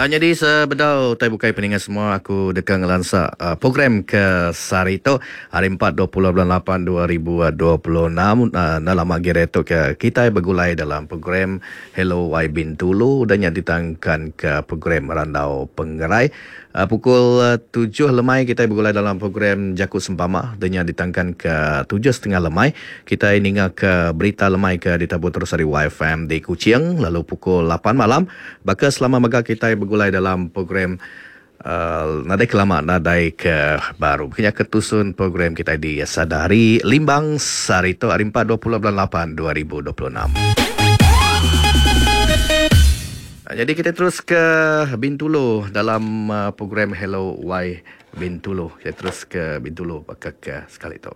Jadi sebedau tai bukai peningan semua, aku dekat ngelansak program ke Sarito hari 4 20 bulan 8 2026 dalam agireto ke kita bergulai dalam program Hello I Bintulu dan yang ditangkan ke program Randau Pengerai. Pukul 7 lemai kita bergulai dalam program Jakut Sempama dan yang ditangkan ke 7.30 lemai kita ingat ke berita lemai ke ditabur terus dari YFM di Kuching, lalu pukul 8 malam baka selama maga kita bergulai dalam program nadai kelama nadai ke baru kena ketusun program kita di Sadari Limbang Sarito hari 4 20 bulan 8 2026. Jadi kita terus ke Bintulu dalam program Hello Y Bintulu. Kita terus ke Bintulu bakal ke sekali tu.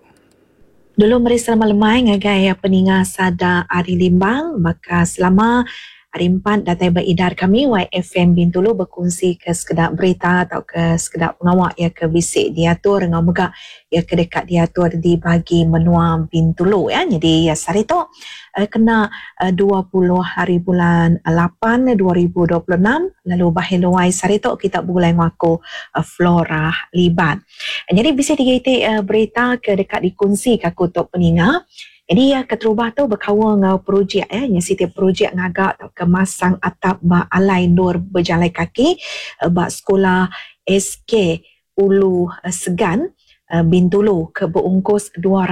Dulu mari selama lemai ngagai peningat sada Ari Limbang, maka selama hari 4 datai beridar kami YFM Bintulu berkongsi ke sekedar berita atau ke sekedar pengawak ya ke bisik diatur dengan megak ya ke dekat diatur di bagi menua Bintulu ya. Jadi ya Sarito kena 20 hari bulan 8 2026 lalu bahilawai Sarito kita mulai ngaku Flora Liban. Jadi bisa digaiti berita ke dekat dikongsi ke kutuk peningat. Jadi keterubah tu berkawan dengan projek yang setiap projek ngagak kemasang atap ba alai nur berjalan kaki ba sekolah SK Ulu Segan Bintulu ke berungkus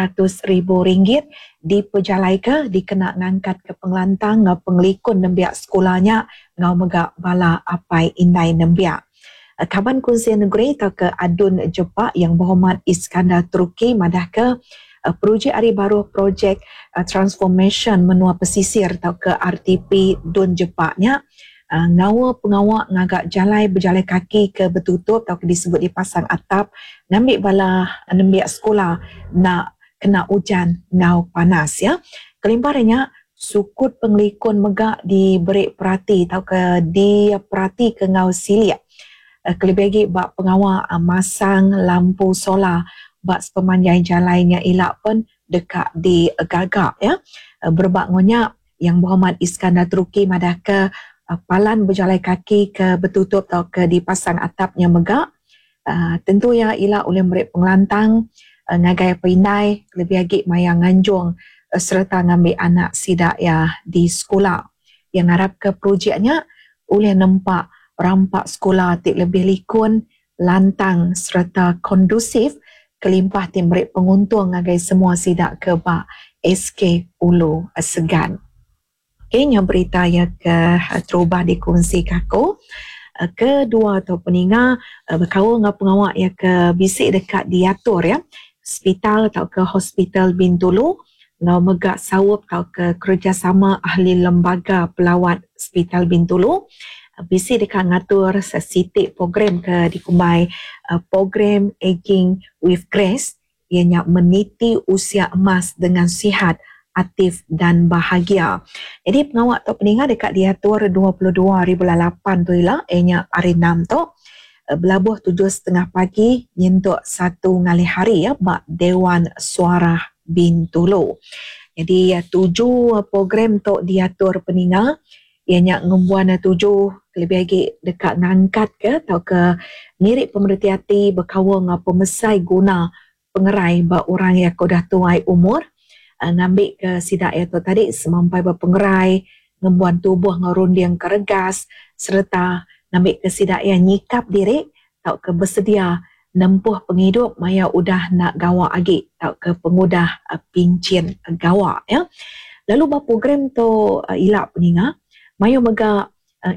RM200,000 di pejalai ke dikena ngangkat ke pengelantang ngau pengelikun nembiak sekolahnya ngau megak bala apai indai nembiak. Kaban Kunsian Negeri atau ke Adun Jepak yang berhormat Iskandar Turki madah ke projek hari baru projek transformation menua pesisir atau ke RTP Dun Jepaknya ngawa pengawak ngagak jalai berjalan kaki ke betutup atau ke disebut dipasang atap ngambil bala nembiak sekolah nak kena hujan ngau panas ya. Kelimparnya sukut pengelikun megak diberi perhati atau ke dia perhati ke ngau silik. Kelebih lagi bak pengawak masang lampu solar bak sepemanjang jalannya ilak pun dekat di gagak ya. Berbak ngonyak yang berhormat Iskandar Turki madah ke palan berjalan kaki ke betutup atau ke dipasang atapnya megak. Tentu ya ilak oleh mereka pengelantang ngagai pindai lebih lagi mayang nganjung serta ngambil anak sidak ya di sekolah. Yang harap ke projeknya oleh nampak rampak sekolah tik lebih likun, lantang serta kondusif kelimpah tim berik penguntung ngagai semua sidak ke bak SK Ulu Segan. Okey, yang berita yang ke terubah dikongsi kaku. Kedua atau peningat berkawal dengan pengawak yang ke bisik dekat diatur ya. Hospital atau ke Hospital Bintulu ngau megak sawup atau ke kerjasama ahli lembaga pelawat Hospital Bintulu. Bisi dekat ngatur sesitik program ke dikumbai program Aging with Grace ianya meniti usia emas dengan sihat, aktif dan bahagia. Jadi pengawak atau peningat dekat diatur 22/8 tu ialah ianya hari 6 tu belabuh 7.30 pagi nyentuk 1 ngalih hari ya bak Dewan Suara Bintulu. Jadi 7 program tu diatur peningat ianya ngembuan 7 lebih lagi dekat ngangkat ke atau ke ngirik pemerhati hati berkawal dengan pemesai guna pengerai bak orang yang dah tuai umur ngambil ke sidak itu tadi semampai berpengerai ngembuan tubuh ngerundiang keregas serta ngambil ke sidak yang nyikap diri atau ke bersedia nempuh penghidup maya udah nak gawak lagi atau ke pengudah pincin gawak ya. Lalu bah program tu ilak peningat maya mega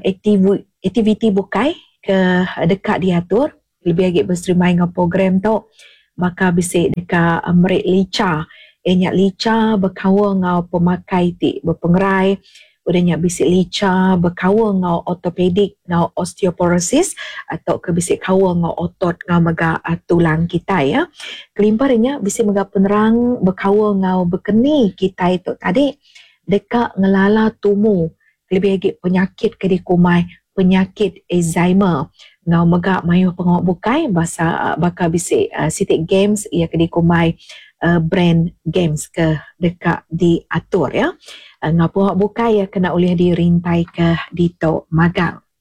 aktiviti bukai ke dekat diatur lebih lagi berserimai dengan program tu maka bisik dekat merik lica nyak lica berkawal dengan pemakai tik berpengerai udah nyak bisik lica berkawal dengan ortopedik dengan osteoporosis atau ke bisik kawal dengan otot dengan mega tulang kita ya. Kelimparnya bisik mega penerang berkawal dengan berkeni kita itu tadi dekat ngelala tumu lebih lagi penyakit kedikumai penyakit Alzheimer ngau megak mayu pengawak bukai bahasa bakal bisik sitik games ia kedikumai brand games ke dekat diatur ya. Ngau pengawak bukai ia kena oleh dirintai ke dito magang.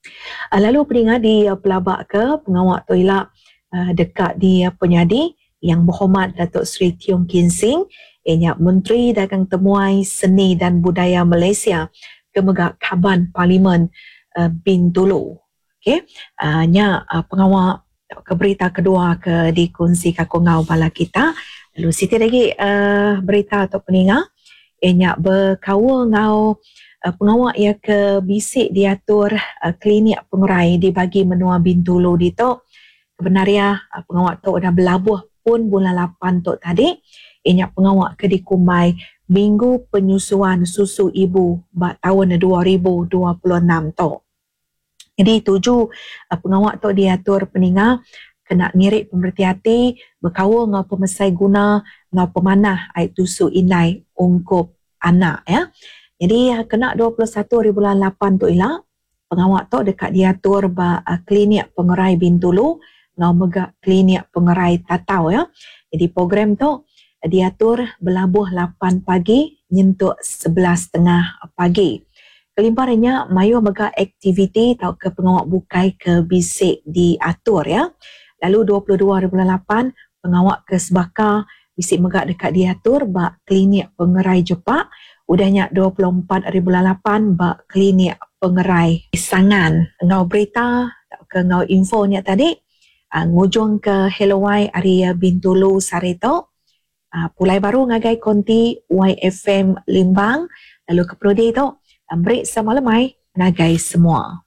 Lalu peningat di pelabak ke pengawak toilet dekat di Penyadi yang berhormat Datuk Seri Tiong Kin Sing, ianya Menteri Dagang Temuai Seni dan Budaya Malaysia Kemegak Kaban Parlimen Bintulu. Okey, pengawak ke berita kedua ke dikongsi ke kongau bala kita. Lalu siti lagi berita atau peningat ianya berkawa ngau pengawak ya ke bisik diatur klinik pengurai dibagi menua Bintulu di tu. Kebenaria pengawak tu dah berlabuh pun bulan 8 tu tadi. Ianya pengawak ke dikumai Minggu Penyusuan Susu Ibu tahun 2026 tu. Jadi tuju pengawak tu diatur peningat kena ngirik pemerhati berkawa ngau pemesai guna ngau pemanah air tusu inai ungkup anak ya. Jadi kena 21 bulan 8 tu ilah pengawak tu dekat diatur klinik pengerai Bintulu ngau megak klinik pengerai Tatau ya. Jadi program tu diatur berlabuh 8 pagi nyentuk 11.30 pagi. Kelimparnya mayu megak aktiviti atau ke pengawak bukai ke bisik diatur ya. Lalu 22 bulan 8 pengawak ke Sebaka bisik megak dekat diatur bak klinik pengerai Jepak. Udahnya 24 bulan 8 bak klinik pengerai Sangan. Ngau berita ke ngau infonya tadi ngujung ke Helawai Area Bintulu Sarito. Pulai baru ngagai konti YFM Limbang. Lalu ke Prodi tu break sama lemai nagai semua.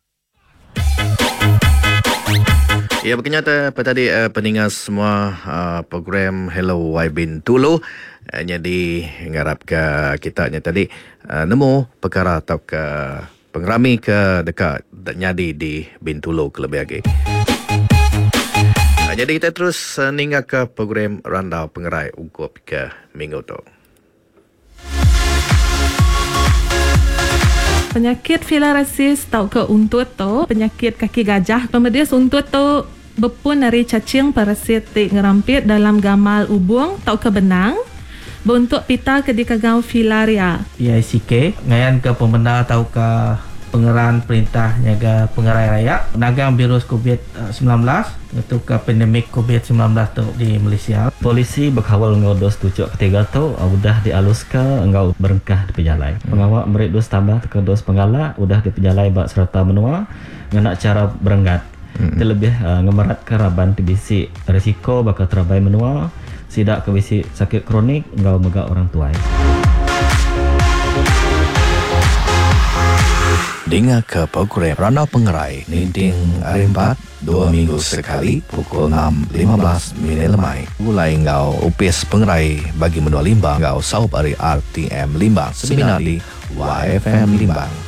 Ya, berkenyataan tadi peningat semua program Hello Y Bintulu. Jadi ngarap ke kita tadi nemu perkara atau ke pengerami ke dekat nyadi di Bintulu kelebih lagi. Jadi kita terus ninggal ke program Randau Pengerai Ungkup ke minggu tu. Penyakit filariasis tau ke untut tu, penyakit kaki gajah. Pemedias untut tu berpun dari cacing parasit ngerampit dalam gamal ubung tau ke benang. Bentuk pita ke dikagau filaria. PICK ngayan ke pembenar tau ke pengeran perintah nyaga pengerai raya nagang virus COVID-19 itu ke pandemik COVID-19 tu di Malaysia. Polisi berkawal ngau dos tujuh ketiga tu udah dialus ke ngau berengkah di penjalai. Pengawak merik dos tambah ke dos penggala udah di penjalai bak serta menua ngena cara berenggat. Terlebih ngemerat ke raban tibisi risiko bakal terabai menua sidak ke bisi sakit kronik ngau megak orang tua. Dengar ke program Randau Pengerai Ninting hari 4 2 minggu sekali pukul 6.15 lemai. Mulai ngau upis pengerai bagi menua Limbang ngau saup dari RTM Limbang seminar di YFM Limbang.